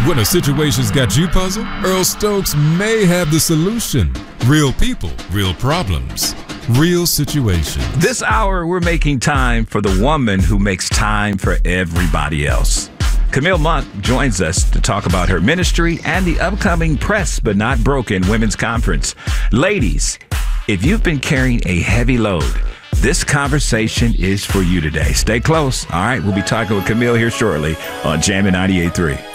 When a situation's got you puzzled, Earl Stokes may have the solution. Real people, real problems, real situations. This hour, we're making time for the woman who makes time for everybody else. Camille Monk joins us to talk about her ministry and the upcoming Press But Not Broken Women's Conference. Ladies, if you've been carrying a heavy load, this conversation is for you today. Stay close. All right, we'll be talking with Camille here shortly on Jammin' 98.3.